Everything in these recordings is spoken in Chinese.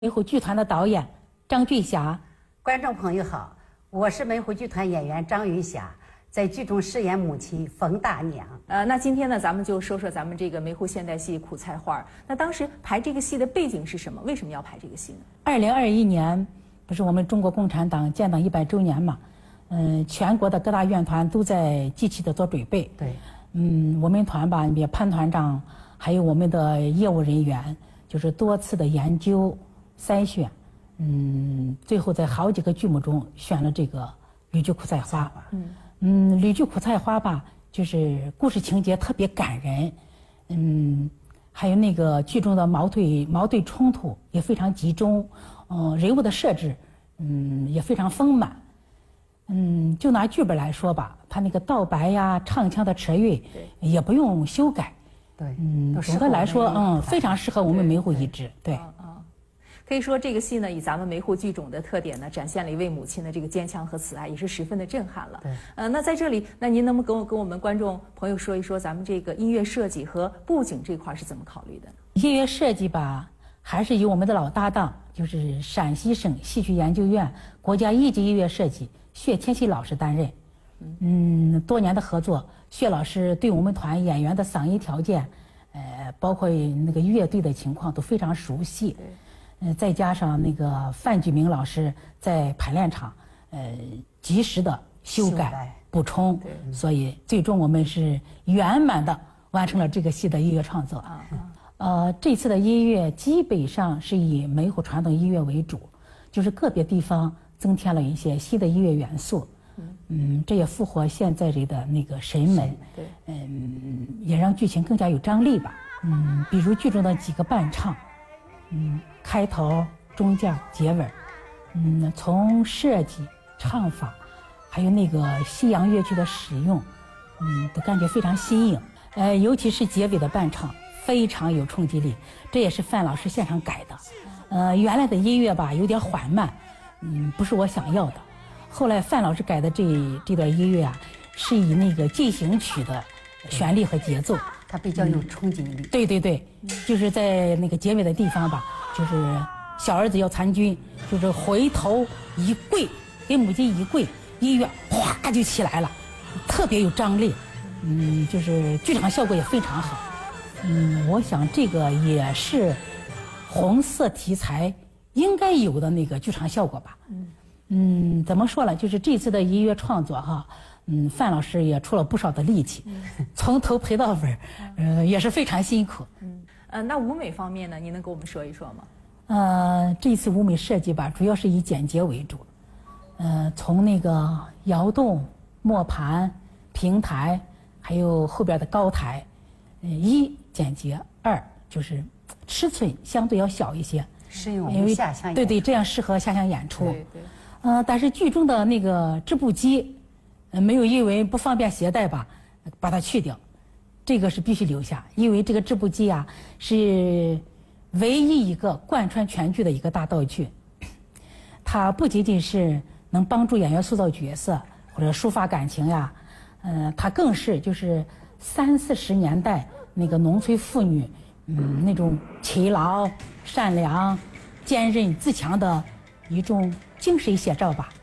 梅湖剧团的导演张俊霞。 观众朋友好，我是梅湖剧团演员张云霞，在剧中饰演母亲冯大娘。 那今天呢，咱们就说说咱们这个梅湖现代戏《苦菜花》。那当时排这个戏的背景是什么？为什么要排这个戏呢 ？2021年不是我们中国共产党建党100周年嘛？全国的各大院团都在积极的做准备。 对。 我们团吧，也潘团长还有我们的业务人员，就是多次的研究筛选，最后在好几个剧目中选了这个《绿菊苦菜花》。《绿菊苦菜花》吧，就是故事情节特别感人，还有那个剧中的矛盾冲突也非常集中，人物的设置，也非常丰满。就拿剧本来说吧，他那个道白呀、唱腔的词韵也不用修改。 对， 总的来说，非常适合我们梅湖一支。对。 可以说这个戏呢，以咱们梅湖剧种的特点呢，展现了一位母亲的这个坚强和慈爱，也是十分的震撼了。 对。 那在这里，那您能不能跟我们观众朋友说一说，咱们这个音乐设计和布景这块是怎么考虑的呢？ 音乐设计吧，还是由我们的老搭档，就是陕西省戏曲研究院国家一级音乐设计薛天锡老师担任。多年的合作，薛老师对我们团演员的嗓音条件，包括那个乐队的情况都非常熟悉。再加上那个范举明老师在排练场，及时的修改补充，所以最终我们是圆满的完成了这个戏的音乐创作。这次的音乐基本上是以梅湖传统音乐为主，就是个别地方增添了一些新的音乐元素。这也符合现在人的那个审美。也让剧情更加有张力吧。比如剧中的几个伴唱。开头、中间、结尾，从设计、唱法，还有那个西洋乐曲的使用，都感觉非常新颖。尤其是结尾的伴唱，非常有冲击力。这也是范老师现场改的。原来的音乐吧有点缓慢，不是我想要的。后来范老师改的这段音乐啊，是以那个进行曲的旋律和节奏。 它比较有冲击力。 对，就是在那个结尾的地方吧，就是小儿子要参军，就是回头一跪，给母亲一跪，音乐哗就起来了，特别有张力。就是剧场效果也非常好。我想这个也是红色题材应该有的那个剧场效果吧。怎么说呢？就是这次的音乐创作哈。范老师也出了不少的力气，从头陪到尾，也是非常辛苦。 那舞美方面呢，您能跟我们说一说吗？ 这次舞美设计吧，主要是以简洁为主。从那个摇动、磨盘、平台，还有后边的高台，一简洁，二就是尺寸相对要小一些， 适用于下乡演出。 对，这样适合下乡演出。 对。 但是剧中的那个织布机。没有因为不方便携带吧，把它去掉，这个是必须留下，因为这个织布机啊是唯一一个贯穿全剧的一个大道具。它不仅仅是能帮助演员塑造角色或者抒发感情呀，它更是就是30、40年代那个农村妇女，那种勤劳、善良、坚韧、自强的一种精神写照吧。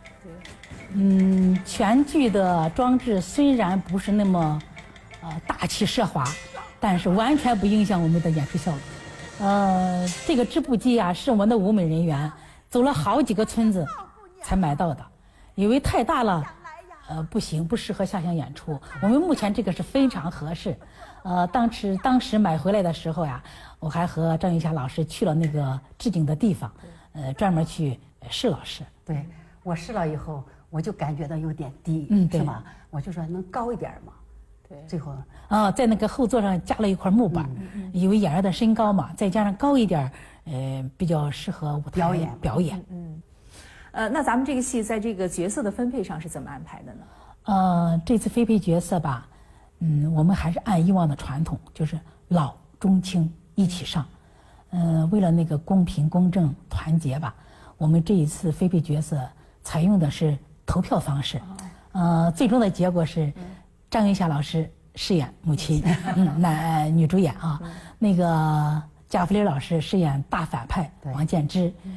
全剧的装置虽然不是那么大气奢华，但是完全不影响我们的演出效果。这个织布机啊，是我们的舞美人员走了好几个村子才买到的，因为太大了，不行，不适合下乡演出。我们目前这个是非常合适。当时买回来的时候呀，我还和张云霞老师去了那个制定的地方，专门去试老师。 对，我试了以后。我就感觉到有点低，是吧？我就说能高一点嘛。 对， 最后在那个后座上加了一块木板，因为演员的身高嘛，再加上高一点，比较适合舞台表演。 那咱们这个戏在这个角色的分配上是怎么安排的呢？ 这次分配角色吧，我们还是按以往的传统，就是老中青一起上。为了那个公平公正团结吧，我们这一次分配角色采用的是投票方式。最终的结果是张云霞老师饰演母亲，女主演啊。那个贾福林老师饰演大反派王建之。